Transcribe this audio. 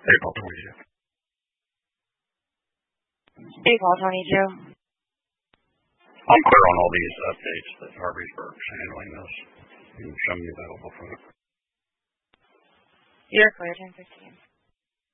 April 22. April 22. I'm clear on all these updates that Harvey'sburg's handling this. You can show me that over the phone. You're clear, 10:15.